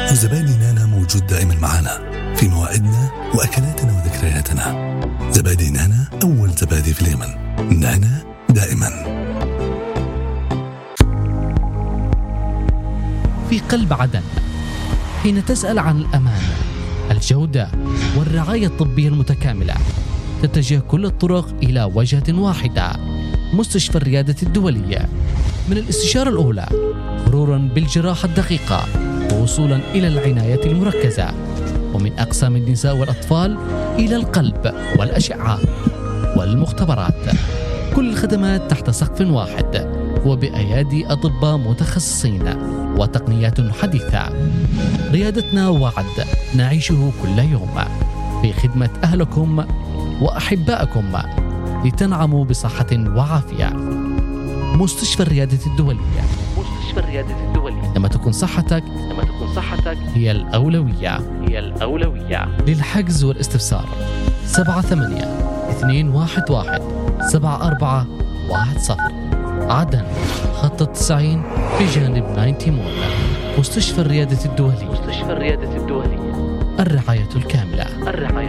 وزبادي نانا موجود دائما معنا في موائدنا وأكلاتنا وذكرياتنا. زبادي نانا أول زبادي في اليمن. نانا دائما. في قلب عدن، حين تسأل عن الأمان، الجودة والرعاية الطبية المتكاملة، تتجه كل الطرق إلى وجهة واحدة: مستشفى الريادة الدولية. من الاستشارة الأولى مرورا بالجراحة الدقيقة ووصولا إلى العناية المركزة، ومن أقسام النساء والأطفال إلى القلب والأشعة والمختبرات. كل الخدمات تحت سقف واحد وبأيادي أطباء متخصصين وتقنيات حديثة. ريادتنا وعد نعيشه كل يوم في خدمة أهلكم وأحبائكم لتنعموا بصحة وعافية. مستشفى الريادة الدولية. مستشفى الريادة الدولية. لما تكون صحتك هي الأولوية. للحجز والاستفسار 78-211-7410. عدن خط 90 بجانب 90 مول. مستشفى الريادة الدولية. الرعاية الكاملة.